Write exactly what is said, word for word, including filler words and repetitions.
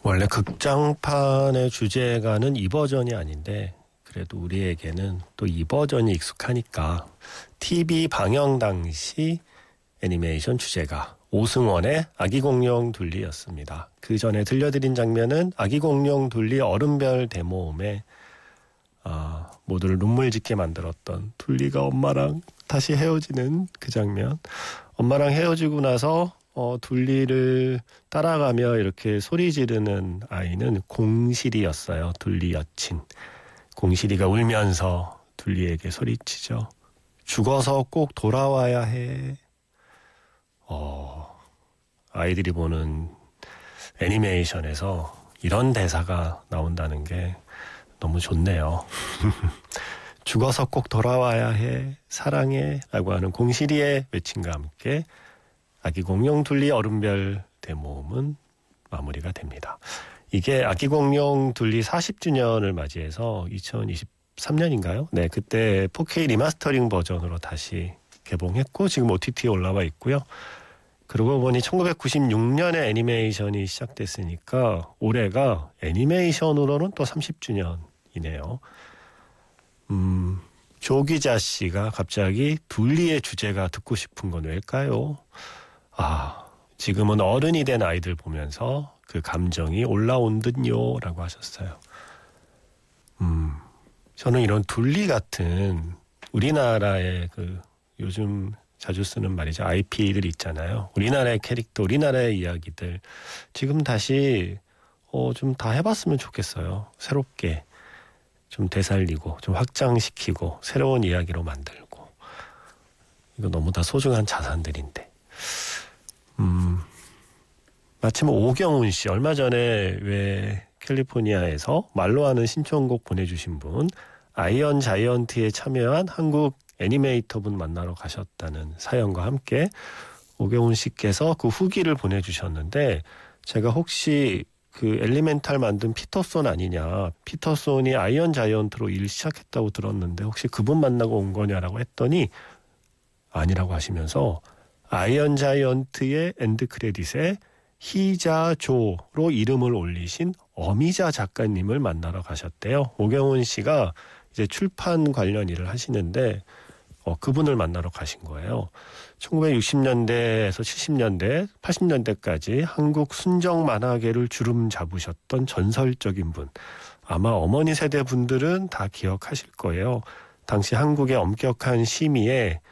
원래 극장판의 주제가는 이 버전이 아닌데 그래도 우리에게는 또 이 버전이 익숙하니까 티비 방영 당시 애니메이션 주제가 오승원의 아기공룡 둘리였습니다. 그 전에 들려드린 장면은 아기공룡 둘리 얼음별 대모험에 아, 모두를 눈물 짓게 만들었던 둘리가 엄마랑 다시 헤어지는 그 장면. 엄마랑 헤어지고 나서 어, 둘리를 따라가며 이렇게 소리 지르는 아이는 공실이였어요. 둘리 여친. 공실이가 울면서 둘리에게 소리치죠. 죽어서 꼭 돌아와야 해. 어, 아이들이 보는 애니메이션에서 이런 대사가 나온다는 게 너무 좋네요. 죽어서 꼭 돌아와야 해. 사랑해. 라고 하는 공실이의 외침과 함께 아기공룡 둘리 얼음별 대모험은 마무리가 됩니다. 이게 아기공룡 둘리 사십 주년을 맞이해서 이천이십삼 년인가요? 네, 그때 포케이 리마스터링 버전으로 다시 개봉했고 지금 오티티에 올라와 있고요. 그러고 보니 천구백구십육 년에 애니메이션이 시작됐으니까 올해가 애니메이션으로는 또 삼십 주년이네요. 음, 조기자 씨가 갑자기 둘리의 주제가 듣고 싶은 건 왜일까요? 아, 지금은 어른이 된 아이들 보면서 그 감정이 올라온 듯요 라고 하셨어요. 음, 저는 이런 둘리 같은 우리나라의 그 요즘 자주 쓰는 말이죠. 아이피들 있잖아요. 우리나라의 캐릭터, 우리나라의 이야기들 지금 다시 어, 좀 다 해봤으면 좋겠어요. 새롭게 좀 되살리고 좀 확장시키고 새로운 이야기로 만들고 이거 너무 다 소중한 자산들인데 음, 마침 오경훈 씨 얼마 전에 왜 캘리포니아에서 말로 하는 신청곡 보내주신 분 아이언 자이언트에 참여한 한국 애니메이터분 만나러 가셨다는 사연과 함께 오경훈 씨께서 그 후기를 보내주셨는데 제가 혹시 그 엘리멘탈 만든 피터손 아니냐, 피터손이 아이언 자이언트로 일 시작했다고 들었는데 혹시 그분 만나고 온 거냐라고 했더니 아니라고 하시면서 아이언 자이언트의 엔드 크레딧에 희자조로 이름을 올리신 어미자 작가님을 만나러 가셨대요. 오경훈 씨가 이제 출판 관련 일을 하시는데 어, 그분을 만나러 가신 거예요. 천구백육십 년대에서 칠십 년대, 팔십 년대까지 한국 순정 만화계를 주름 잡으셨던 전설적인 분. 아마 어머니 세대 분들은 다 기억하실 거예요. 당시 한국의 엄격한 심의에